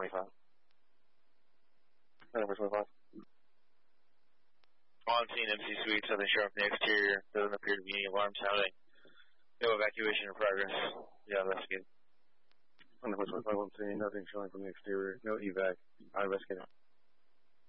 25. Number 25. On scene, MC Suite, something sharp from the exterior. Doesn't appear to be any alarm sounding. No evacuation in progress. Yeah, investigate. Number 25, I'm seeing nothing showing from the exterior. No evac. I investigate.